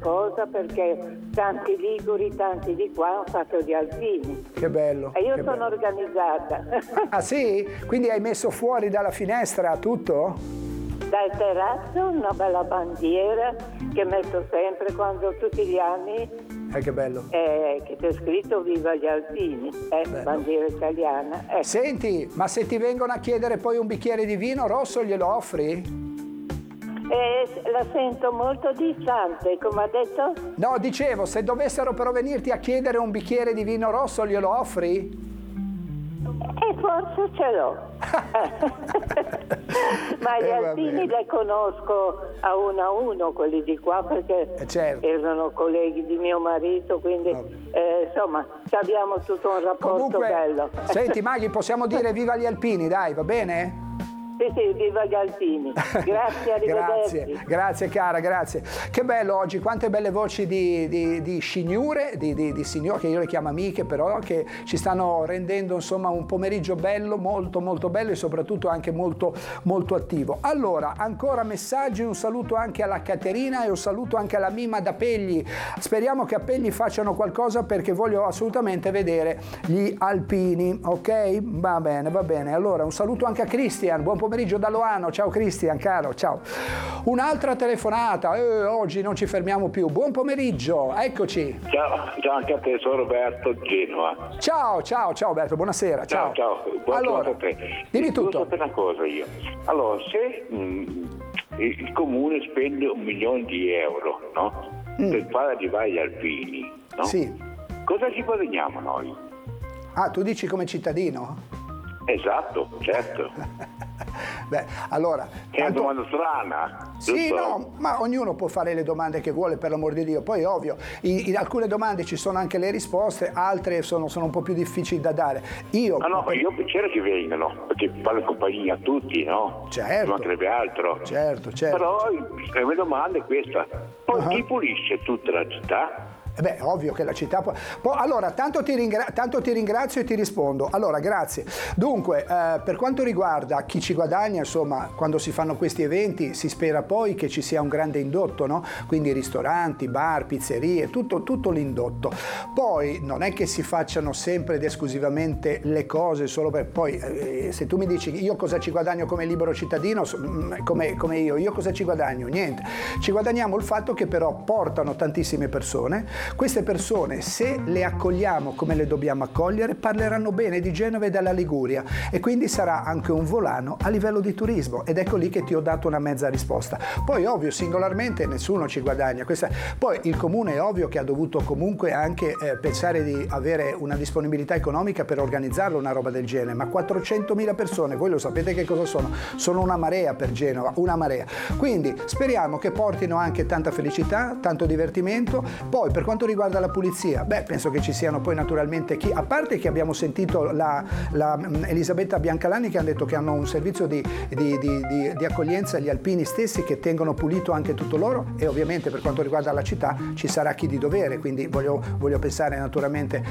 cosa, perché tanti liguri, tanti di qua hanno fatto gli alpini. Che bello. E io che sono bello. organizzata. Ah sì? Quindi hai messo fuori dalla finestra tutto? Dal terrazzo una bella bandiera che metto sempre quando tutti gli anni Che bello. che c'è scritto Viva gli Alpini, bandiera italiana. Senti, ma se ti vengono a chiedere poi un bicchiere di vino rosso glielo offri? La sento molto distante, come ha detto? No, dicevo, se dovessero però venirti a chiedere un bicchiere di vino rosso glielo offri? Forse ce l'ho. Ma gli alpini li conosco a uno, quelli di qua, perché certo. erano colleghi di mio marito, quindi insomma abbiamo tutto un rapporto Comunque, bello. Senti Maghi, possiamo dire viva gli alpini, dai, va bene? Sì, viva gli alpini. Grazie, arrivederci. Grazie cara, grazie. Che bello oggi, quante belle voci di signore, di signore, che io le chiamo amiche, però che ci stanno rendendo insomma un pomeriggio bello, molto molto bello e soprattutto anche molto molto attivo. Allora, ancora messaggi, un saluto anche alla Caterina e un saluto anche alla Mima da Pegli. Speriamo che a Pegli facciano qualcosa perché voglio assolutamente vedere gli alpini, ok? Va bene. Allora, un saluto anche a Christian, buon pomeriggio da Loano, ciao Cristian, caro, ciao. Un'altra telefonata, oggi non ci fermiamo più, buon pomeriggio, eccoci. Ciao anche a te, sono Roberto Genova. Ciao Roberto, buonasera, ciao. Allora, dimmi tutto. Devo sapere una cosa io. Allora, se il comune spende 1 milione di euro, no? Per far arrivare gli alpini, no? Sì. Cosa ci guadagniamo noi? Ah, tu dici come cittadino? Esatto, certo. Beh, allora... È una domanda strana. Sì, giusto? no, ma ognuno può fare le domande che vuole, per l'amor di Dio. Poi ovvio, in alcune domande ci sono anche le risposte, altre sono un po' più difficili da dare. Io piacere che vengano, perché fanno compagnia a tutti, no? Certo. Non mancherebbe altro. Certo. Però la mia domanda è questa. Poi chi pulisce tutta la città? Beh, ovvio che la città può... Allora, tanto ti ringrazio e ti rispondo. Allora, grazie. Dunque, per quanto riguarda chi ci guadagna, insomma, quando si fanno questi eventi si spera poi che ci sia un grande indotto, no? Quindi ristoranti, bar, pizzerie, tutto l'indotto. Poi non è che si facciano sempre ed esclusivamente le cose solo per... Poi, se tu mi dici io cosa ci guadagno come libero cittadino, come io cosa ci guadagno? Niente. Ci guadagniamo il fatto che però portano tantissime persone. Queste persone, se le accogliamo come le dobbiamo accogliere, parleranno bene di Genova e della Liguria e quindi sarà anche un volano a livello di turismo, ed ecco lì che ti ho dato una mezza risposta. Poi ovvio, singolarmente nessuno ci guadagna. Poi il comune è ovvio che ha dovuto comunque anche pensare di avere una disponibilità economica per organizzarlo una roba del genere, ma 400.000 persone, voi lo sapete che cosa sono? Sono una marea per Genova, una marea. Quindi speriamo che portino anche tanta felicità, tanto divertimento. Poi per quanto riguarda la pulizia, penso che ci siano poi naturalmente a parte che abbiamo sentito la Elisabetta Biancalani che hanno detto che hanno un servizio di accoglienza agli alpini stessi che tengono pulito anche tutto loro, e ovviamente per quanto riguarda la città ci sarà chi di dovere, quindi voglio pensare naturalmente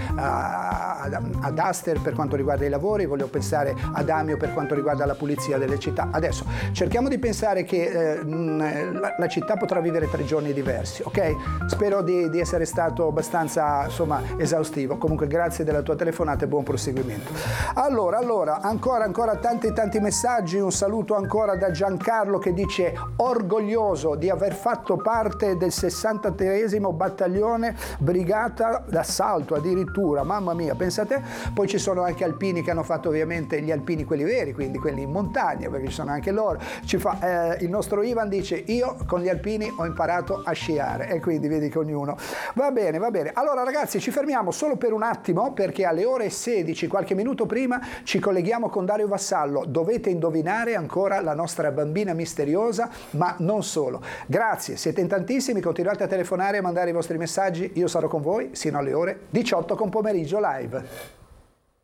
ad Aster per quanto riguarda i lavori, voglio pensare ad Amio per quanto riguarda la pulizia delle città. Adesso cerchiamo di pensare che la città potrà vivere 3 giorni diversi, ok? Spero di essere stato abbastanza esaustivo. Comunque grazie della tua telefonata e buon proseguimento. Allora ancora tanti messaggi. Un saluto ancora da Giancarlo che dice orgoglioso di aver fatto parte del 63esimo battaglione brigata d'assalto, addirittura, mamma mia, pensate. Poi ci sono anche alpini che hanno fatto ovviamente gli alpini quelli veri, quindi quelli in montagna, perché ci sono anche loro. Il nostro Ivan dice io con gli alpini ho imparato a sciare, e quindi vedi che ognuno. Va bene. Allora ragazzi, ci fermiamo solo per un attimo perché alle ore 16, qualche minuto prima, ci colleghiamo con Dario Vassallo. Dovete indovinare ancora la nostra bambina misteriosa, ma non solo. Grazie, siete in tantissimi, continuate a telefonare e a mandare i vostri messaggi. Io sarò con voi sino alle ore 18 con Pomeriggio Live.